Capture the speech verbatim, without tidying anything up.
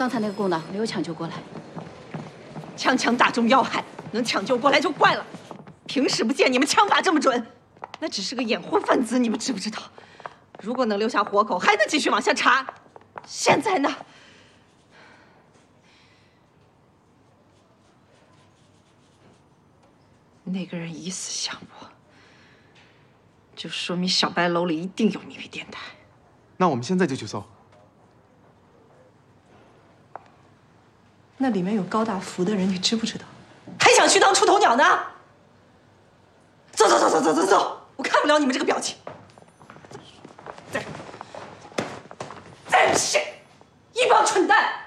刚才那个供脑没有抢救过来， 枪枪打中要害，能抢救过来就怪了。平时不见你们枪法这么准，那只是个掩护分子，你们知不知道？如果能留下活口，还能继续往下查。现在呢？那个人疑似想我，就说明小白楼里一定有秘密电台。 那我们现在就去搜。 那里面有高大福的人，你知不知道？还想去当出头鸟呢？走走走走走走走！我看不了你们这个表情。再再是一帮蠢蛋！